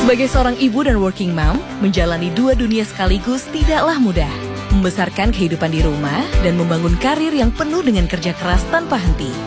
Sebagai seorang ibu dan working mom, menjalani dua dunia sekaligus tidaklah mudah. Membesarkan kehidupan di rumah dan membangun karir yang penuh dengan kerja keras tanpa henti.